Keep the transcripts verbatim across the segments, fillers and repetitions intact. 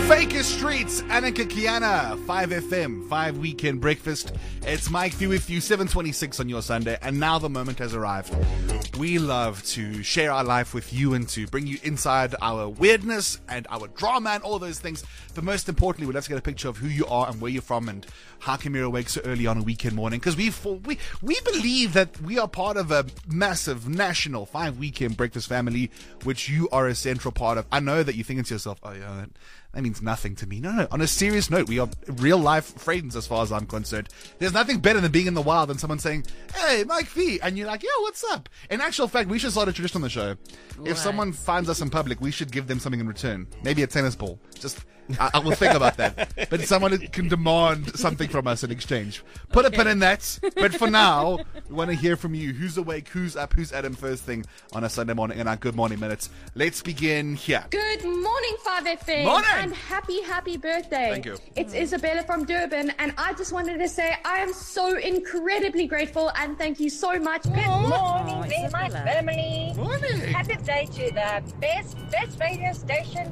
Faker Streets, Annika Kiana, five F M, five Weekend Breakfast. It's Mike V with you, seven twenty-six on your Sunday, and now the moment has arrived. We love to share our life with you and to bring you inside our weirdness and our drama and all those things. But most importantly, we'd love to get a picture of who you are and where you're from and how come you're awake so early on a weekend morning. Because we, we, we believe that we are part of a massive national five Weekend Breakfast family, which you are a central part of. I know that you're thinking to yourself, oh yeah, that, that means nothing to me. No, no, on a serious note, we are real life friends as far as I'm concerned. There's nothing better than being in the wild and someone saying, hey, Mike V, and you're like, yo, what's up? In actual fact, we should start a tradition on the show. What? If someone finds us in public, we should give them something in return. Maybe a tennis ball. Just, I, I will think about that. But someone can demand something from us in exchange. Put okay. a pin in that. But for now, we want to hear from you. Who's awake? Who's up? Who's at him first thing on a Sunday morning in our Good Morning Minutes? Let's begin here. Good morning, five F M. Morning. And happy, happy birthday. Thank you. It's Isabella from Durban, and I just wanted to say I am so incredibly grateful, and thank you so much. Good morning, there, my family. Morning. Happy day to the best, best radio station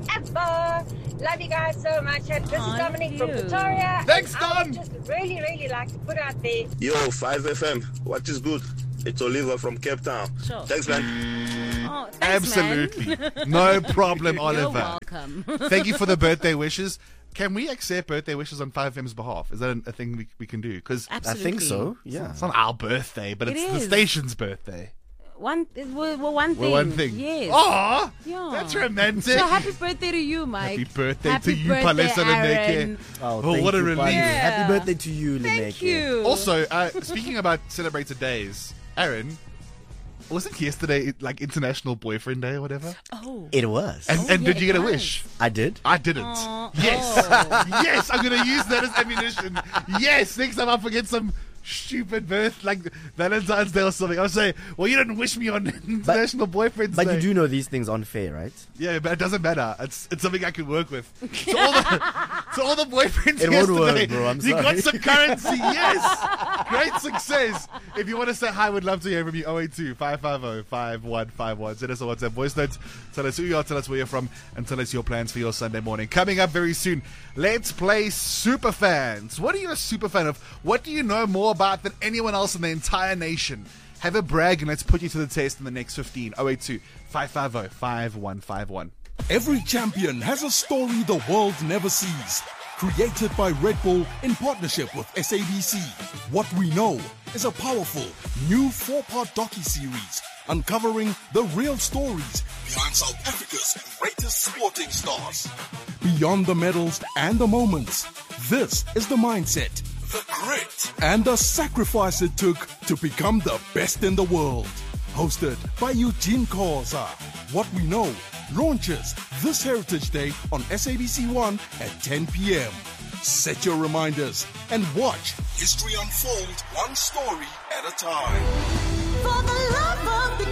ever. Love you guys so much. And this Aw, is Dominic you. from Pretoria. Thanks, and I would Dom. just really, really like to put out there. Yo, five F M, what is good? It's Oliver from Cape Town. Sure. Thanks, man. Oh, thanks, Absolutely. man. No problem, You're Oliver. welcome. Thank you for the birthday wishes. Can we accept birthday wishes on five F M's behalf? Is that a, a thing we, we can do? Because I Absolutely. think so, yeah. it's not our birthday, but It it's the is. station's birthday. One, well, well, one thing. Well, one thing. Yes. Aw, Yeah. that's romantic. So happy birthday to you, Mike. Happy birthday Happy to you, birthday, Palesa Reneke. Aaron. Oh, Oh, thank what a you, relief. buddy. Yeah. Happy birthday to you, Thank Lineke. you. Also, uh, speaking about celebrated days, Aaron, wasn't yesterday like International Boyfriend Day or whatever? Oh. It was. And, Oh, and yeah, did you it get a was. wish? I did. I didn't. Aw. Yes. Oh. Yes, I'm going to use that as ammunition. Yes, next time I forget some stupid birth, like Valentine's Day or something, I'll say, well, you didn't wish me on International Boyfriend's But Day. you do know these things aren't fair, right? Yeah, but it doesn't matter. It's it's something I can work with. To all the, to all the boyfriends It won't work, yesterday, bro, I'm you sorry. got some currency, yes. Great success. If you want to say hi, we'd love to hear from you. oh eight two, five five zero, five one five one. Send us a WhatsApp voice notes. Tell us who you are, tell us where you're from, and tell us your plans for your Sunday morning. Coming up very soon, let's play Superfans. What are you a super fan of? What do you know more about than anyone else in the entire nation? Have a brag and let's put you to the test in the next fifteen. oh eight two, five five zero, five one five one. Every champion has a story the world never sees. Created by Red Bull in partnership with S A B C. What we know is a powerful new four-part docu-series uncovering the real stories behind South Africa's greatest sporting stars. Beyond the medals and the moments, this is the mindset, the grit, and the sacrifice it took to become the best in the world. Hosted by Eugene Koza. What we know launches this Heritage Day on S A B C one at ten p.m. Set your reminders and watch history unfold one story at a time. For the love of the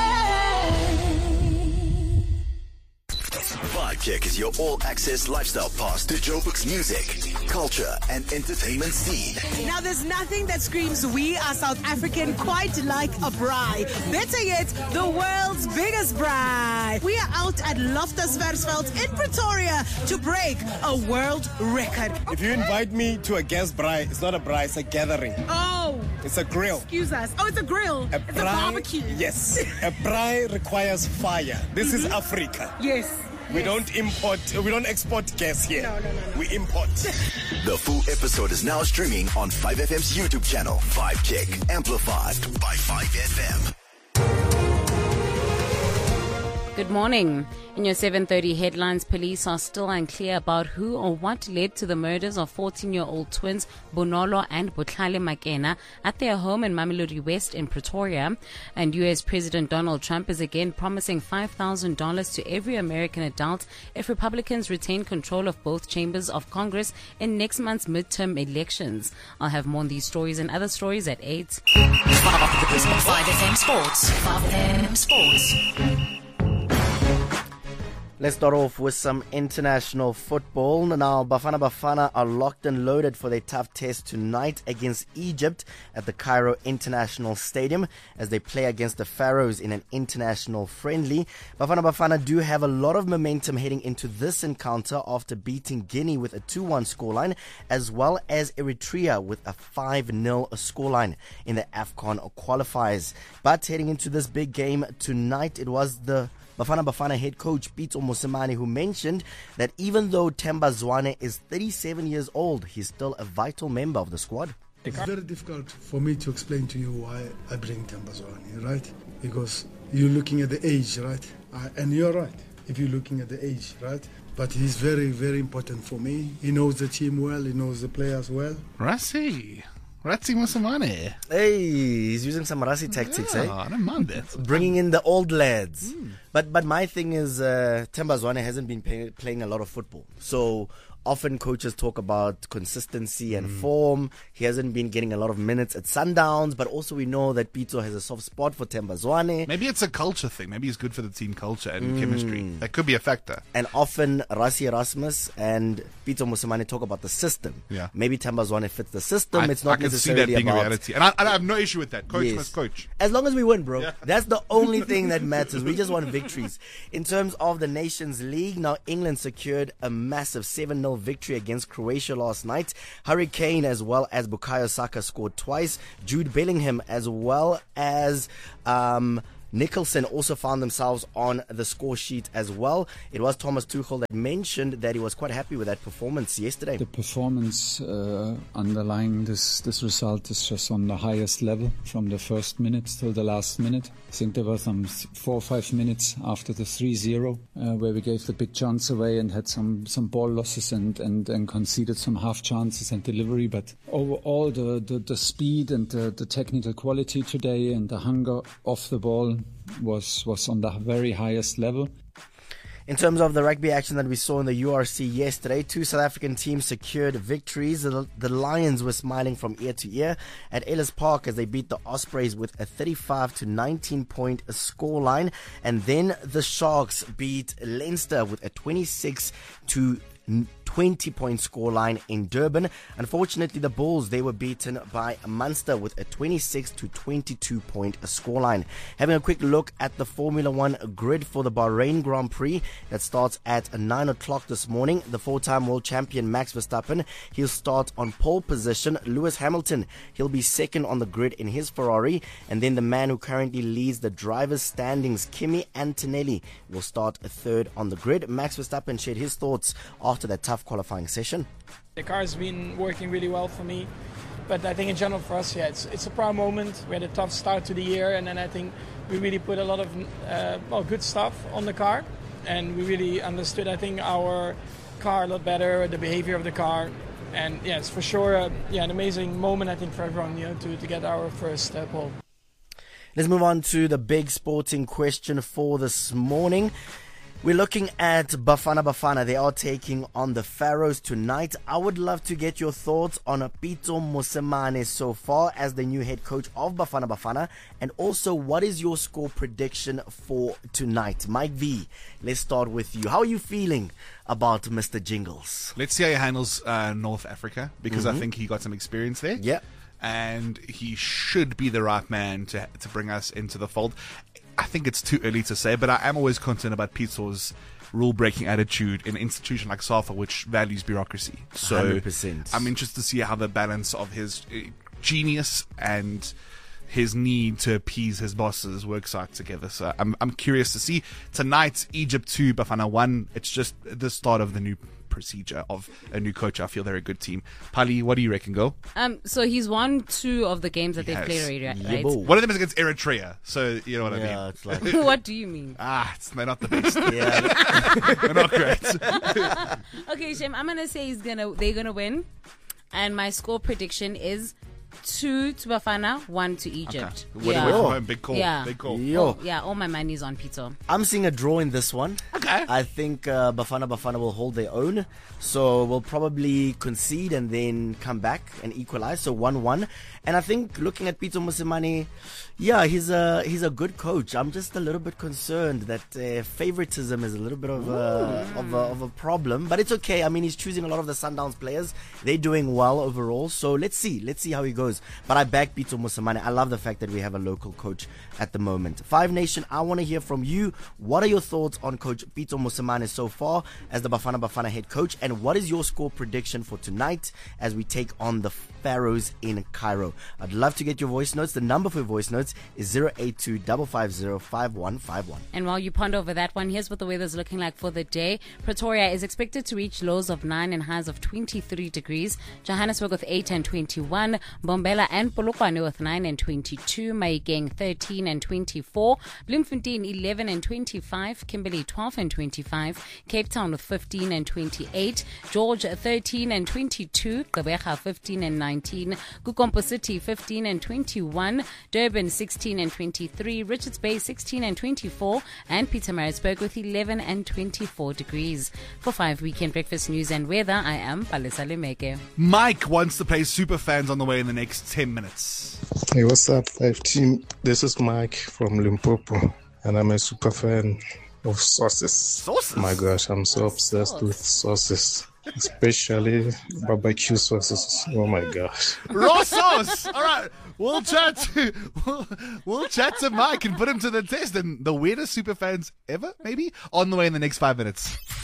game. Vibe Check is your all-access lifestyle pass to Joburg's music, culture, and entertainment scene. Now, there's nothing that screams we are South African quite like a braai. Better yet, the world's biggest braai. We are out at Loftus Versfeld in Pretoria to break a world record. If you invite me to a guest braai, it's not a braai, it's a gathering. Oh, It's a grill. excuse us. Oh, it's a grill. A it's a braai- barbecue. Yes. A braai requires fire. This is Africa. Yes. We yes. don't import, we don't export gas here. No, no, no, no. We import. The full episode is now streaming on five F M's YouTube channel, Vibe Check, amplified by five F M. Good morning. In your seven thirty headlines, police are still unclear about who or what led to the murders of fourteen-year-old twins Bonolo and Botlhale Makena at their home in Mamelodi West in Pretoria. And U S President Donald Trump is again promising five thousand dollars to every American adult if Republicans retain control of both chambers of Congress in next month's midterm elections. I'll have more on these stories and other stories at eight. five F M Sports. five F M Sports. Let's start off with some international football. Now, Bafana Bafana are locked and loaded for their tough test tonight against Egypt at the Cairo International Stadium as they play against the Pharaohs in an international friendly. Bafana Bafana do have a lot of momentum heading into this encounter after beating Guinea with a two one scoreline, as well as Eritrea with a five nil scoreline in the AFCON qualifiers. But heading into this big game tonight, it was the Bafana Bafana head coach Pitso Mosimane who mentioned that even though Themba Zwane is thirty-seven years old, he's still a vital member of the squad. It's very difficult for me to explain to you why I bring Themba Zwane, right? Because you're looking at the age, right? I, and you're right, if you're looking at the age, right? But he's very, very important for me. He knows the team well, he knows the players well. Rassi. Rassi Mosimane. Hey, he's using some Rassi tactics, yeah, eh? I don't mind that. Bringing in the old lads. Mm. But but my thing is, uh, Themba Zwane hasn't been pay, playing a lot of football. So often coaches talk about consistency and mm. form. He hasn't been getting a lot of minutes at Sundowns, but also we know that Pitso has a soft spot for Themba Zwane. Maybe it's a culture thing. Maybe he's good for the team culture and Mm. chemistry. That could be a factor. And often Rassi Erasmus and Pitso Mosimane talk about the system. Yeah. Maybe Themba Zwane fits the system. I, it's not I can see necessarily that being a about reality. And I, I have no issue with that. Coach Yes. must coach. As long as we win, bro. Yeah. That's the only thing that matters. We just want victories. In terms of the Nations League, now England secured a massive seven nil victory against Croatia last night. Harry Kane as well as Bukayo Saka scored twice. Jude Bellingham as well as um, Nicholson also found themselves on the score sheet as well. It was Thomas Tuchel that mentioned that he was quite happy with that performance yesterday. The performance uh, underlying this, this result is just on the highest level from the first minute till the last minute. I think there were some four or five minutes after the three zero uh, where we gave the big chance away and had some, some ball losses and, and, and conceded some half chances and delivery. But overall, the, the, the speed and the, the technical quality today and the hunger off the ball was was on the very highest level. In terms of the rugby action that we saw in the U R C yesterday, two South African teams secured victories. The, the Lions were smiling from ear to ear at Ellis Park as they beat the Ospreys with a thirty-five to nineteen point scoreline. And then the Sharks beat Leinster with a twenty-six to twenty point scoreline in Durban. Unfortunately, the Bulls, they were beaten by Munster with a twenty-six to twenty-two point scoreline. Having a quick look at the Formula One grid for the Bahrain Grand Prix that starts at nine o'clock this morning. The four-time world champion Max Verstappen, he'll start on pole position. Lewis Hamilton, he'll be second on the grid in his Ferrari. And then the man who currently leads the drivers' standings, Kimi Antonelli, will start third on the grid. Max Verstappen shared his thoughts after that tough qualifying session. The car's been working really well for me, but I think in general for us, yeah, it's it's a proud moment. We had a tough start to the year, and then I think we really put a lot of uh, well, good stuff on the car, and we really understood, I think, our car a lot better, the behavior of the car, and yeah, it's for sure uh, yeah, an amazing moment, I think, for everyone, you know, to, to get our first uh, pole. Let's move on to the big sporting question for this morning. We're looking at Bafana Bafana. They are taking on the Pharaohs tonight. I would love to get your thoughts on Pitso Mosimane so far as the new head coach of Bafana Bafana. And also, what is your score prediction for tonight? Mike V, let's start with you. How are you feeling about Mister Jingles? Let's see how he handles uh, North Africa, because Mm-hmm. I think he got some experience there. Yeah. And he should be the right man to to bring us into the fold. I think it's too early to say, but I am always concerned about Pitso's rule-breaking attitude in an institution like SAFA, which values bureaucracy. So one hundred percent. I'm interested to see how the balance of his uh, genius and his need to appease his bosses works out together. So I'm I'm curious to see. Tonight, Egypt two, Bafana one. It's just the start of the new procedure of a new coach. I feel they're a good team. Pali, what do you reckon, go? Um, so he's won two of the games that He they've has. played already, right? Yebo. One of them is against Eritrea, so you know what I Yeah, mean. it's like- What do you mean? Ah, it's, they're not the best. Yeah. They're not great. Okay, Shem, I'm gonna say he's gonna they're gonna win, and my score prediction is two to Bafana, one to Egypt. Okay. Win away from home, big call. Yeah. Big call. Yo. Oh, yeah, all my money is on Pito. I'm seeing a draw in this one. Okay. I think uh, Bafana Bafana will hold their own. So we'll probably concede and then come back and equalize. So one one. And I think looking at Pito Mosimane, yeah, he's a he's a good coach. I'm just a little bit concerned that uh, favoritism is a little bit of a, of a of a problem, but it's okay. I mean, he's choosing a lot of the Sundowns players. They're doing well overall. So let's see, let's see how he goes. But I back Pito Mosimane. I love the fact that we have a local coach at the moment. Five Nation, I want to hear from you. What are your thoughts on Coach Pito Mosimane so far as the Bafana Bafana head coach, and what is your score prediction for tonight as we take on the Pharaohs in Cairo? I'd love to get your voice notes. The number for your voice notes is zero eight two five five zero five one five one. And while you ponder over that one, here's what the weather's looking like for the day. Pretoria is expected to reach lows of nine and highs of twenty-three degrees. Johannesburg with eight and twenty-one. Mbombela and Polokwane with nine and twenty-two. Maikeng thirteen and twenty-four. Bloemfontein eleven and twenty-five. Kimberley twelve and twenty-five. Cape Town with fifteen and twenty-eight. George thirteen and twenty-two. Gqeberha fifteen and nineteen. Kukompo City fifteen and twenty-one. Durban sixteen and twenty-three. Richards Bay sixteen and twenty-four. And Pietermaritzburg with eleven and twenty-four degrees. For five Weekend Breakfast News and Weather, I am Palesa Lemeke. Mike wants to play super fans on the way in the next ten minutes. Hey, what's up, five team? This is Mike from Limpopo, and I'm a super fan of sauces. Sauces? My gosh, I'm so obsessed with sauces, especially barbecue sauces. Oh my gosh. Raw sauce. All right, we'll chat to we'll, we'll chat to Mike and put him to the test. And the weirdest super fans ever, maybe, on the way in the next five minutes.